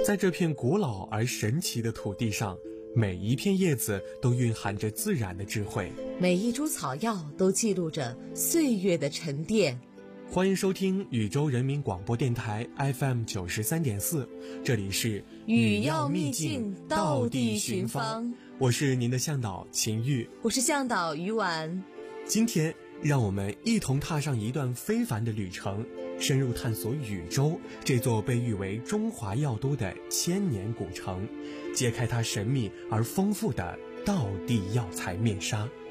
在这片古老而神奇的土地上，每一片叶子都蕴含着自然的智慧， 每一株草药都记录着岁月的沉淀。 欢迎收听禹州人民广播电台 FM 93.4，这里是语要秘境，道地寻芳。 我是您的向导秦玉， 我是向导于婉。 今天让我们一同踏上一段非凡的旅程，深入探索禹州这座被誉为中华药都的千年古城，揭开它神秘而丰富的道地药材面纱。